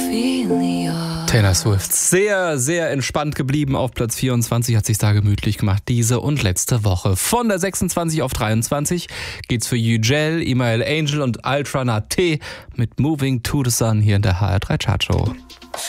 Taylor Swift, sehr, sehr entspannt geblieben auf Platz 24, hat sich da gemütlich gemacht diese und letzte Woche. Von der 26 auf 23 geht's für Yücel, Email Angel und Ultra Nat T mit Moving to the Sun hier in der HR3 Chartshow.